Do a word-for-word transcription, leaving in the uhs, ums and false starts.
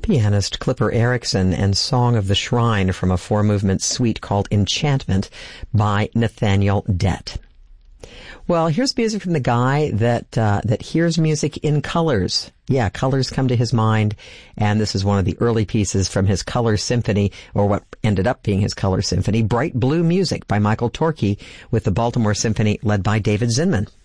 pianist Clipper Erickson and Song of the Shrine from a four-movement suite called Enchantment by Nathaniel Dett. Well, here's music from the guy that uh, that hears music in colors. Yeah, colors come to his mind, and this is one of the early pieces from his Color Symphony, or what ended up being his Color Symphony, Bright Blue Music by Michael Torke with the Baltimore Symphony led by David Zinman.